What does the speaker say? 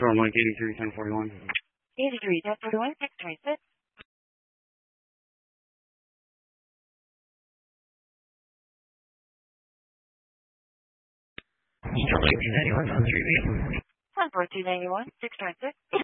Storm Link 83, 1041. 83, 1041, 626. Eastern Lake 291 on 3B. 14291, 626.